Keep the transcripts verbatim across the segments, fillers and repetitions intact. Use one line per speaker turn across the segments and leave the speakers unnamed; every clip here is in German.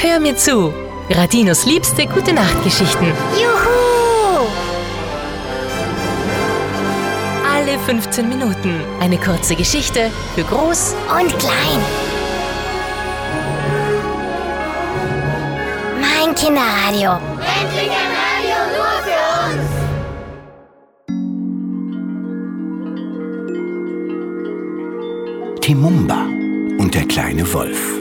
Hör mir zu. Radinos liebste Gute-Nacht-Geschichten.
Juhu!
Alle fünfzehn Minuten eine kurze Geschichte für Groß
Und klein. Mein Kinderradio.
Endlich ein Radio nur für uns!
Timumba und der kleine Wolf.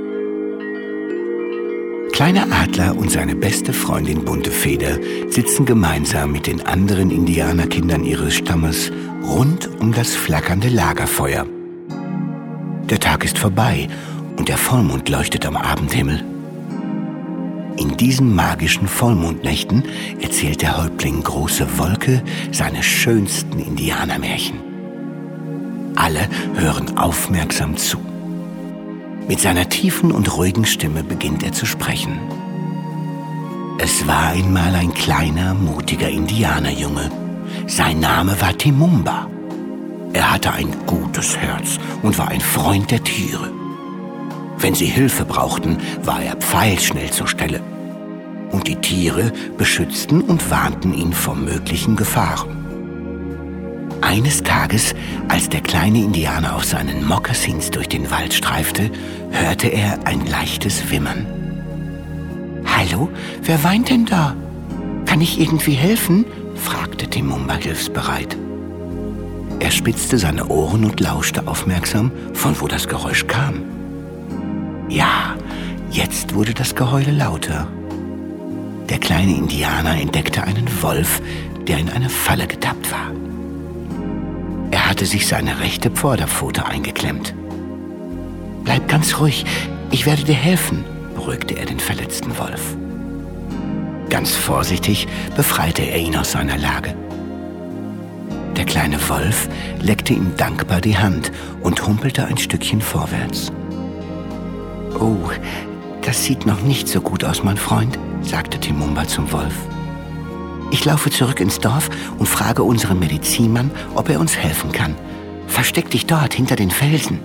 Kleiner Adler und seine beste Freundin Buntefeder sitzen gemeinsam mit den anderen Indianerkindern ihres Stammes rund um das flackernde Lagerfeuer. Der Tag ist vorbei und der Vollmond leuchtet am Abendhimmel. In diesen magischen Vollmondnächten erzählt der Häuptling Große Wolke seine schönsten Indianermärchen. Alle hören aufmerksam zu. Mit seiner tiefen und ruhigen Stimme beginnt er zu sprechen. Es war einmal ein kleiner, mutiger Indianerjunge. Sein Name war Timumba. Er hatte ein gutes Herz und war ein Freund der Tiere. Wenn sie Hilfe brauchten, war er pfeilschnell zur Stelle. Und die Tiere beschützten und warnten ihn vor möglichen Gefahren. Eines Tages, als der kleine Indianer auf seinen Mokassins durch den Wald streifte, hörte er ein leichtes Wimmern. »Hallo, wer weint denn da? Kann ich irgendwie helfen?« fragte Timumba hilfsbereit. Er spitzte seine Ohren und lauschte aufmerksam, von wo das Geräusch kam. Ja, jetzt wurde das Geheule lauter. Der kleine Indianer entdeckte einen Wolf, der in eine Falle getappt war. Er hatte sich seine rechte Vorderpfote eingeklemmt. »Bleib ganz ruhig, ich werde dir helfen«, beruhigte er den verletzten Wolf. Ganz vorsichtig befreite er ihn aus seiner Lage. Der kleine Wolf leckte ihm dankbar die Hand und humpelte ein Stückchen vorwärts. »Oh, das sieht noch nicht so gut aus, mein Freund«, sagte Timumba zum Wolf. »Ich laufe zurück ins Dorf und frage unseren Medizinmann, ob er uns helfen kann. Versteck dich dort hinter den Felsen.«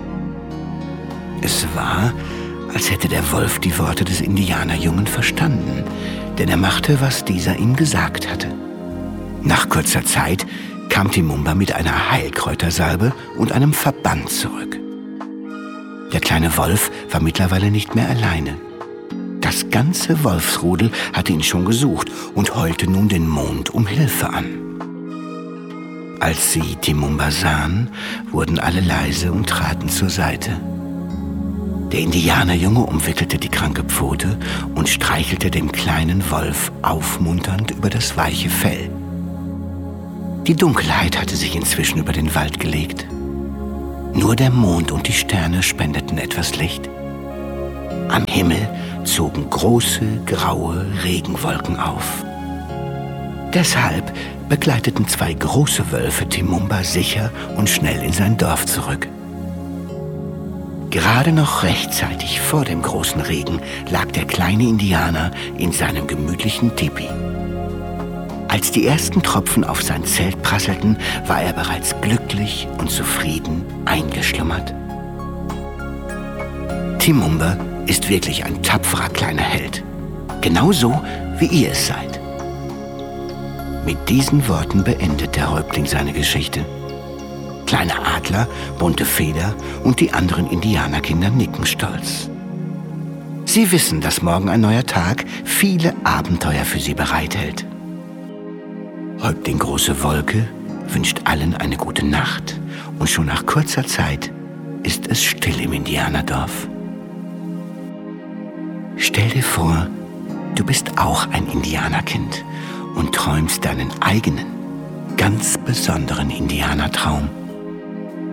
Es war, als hätte der Wolf die Worte des Indianerjungen verstanden, denn er machte, was dieser ihm gesagt hatte. Nach kurzer Zeit kam Timumba mit einer Heilkräutersalbe und einem Verband zurück. Der kleine Wolf war mittlerweile nicht mehr alleine. Das ganze Wolfsrudel hatte ihn schon gesucht und heulte nun den Mond um Hilfe an. Als sie Timumba sahen, wurden alle leise und traten zur Seite. Der Indianerjunge umwickelte die kranke Pfote und streichelte dem kleinen Wolf aufmunternd über das weiche Fell. Die Dunkelheit hatte sich inzwischen über den Wald gelegt. Nur der Mond und die Sterne spendeten etwas Licht. Am Himmel zogen große, graue Regenwolken auf. Deshalb begleiteten zwei große Wölfe Timumba sicher und schnell in sein Dorf zurück. Gerade noch rechtzeitig vor dem großen Regen lag der kleine Indianer in seinem gemütlichen Tipi. Als die ersten Tropfen auf sein Zelt prasselten, war er bereits glücklich und zufrieden eingeschlummert. Timumba ist wirklich ein tapferer kleiner Held. Genauso, wie ihr es seid. Mit diesen Worten beendet der Häuptling seine Geschichte. Kleiner Adler, Buntefeder und die anderen Indianerkinder nicken stolz. Sie wissen, dass morgen ein neuer Tag viele Abenteuer für sie bereithält. Häuptling Große Wolke wünscht allen eine gute Nacht und schon nach kurzer Zeit ist es still im Indianerdorf. Stell dir vor, du bist auch ein Indianerkind und träumst deinen eigenen, ganz besonderen Indianertraum.